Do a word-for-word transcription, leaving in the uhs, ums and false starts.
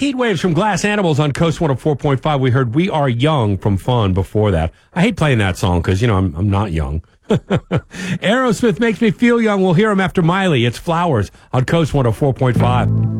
Heat Waves from Glass Animals on Coast one oh four point five. We heard We Are Young from Fun before that. I hate playing that song because, you know, I'm, I'm not young. Aerosmith makes me feel young. We'll hear him after Miley. It's Flowers on Coast one oh four point five.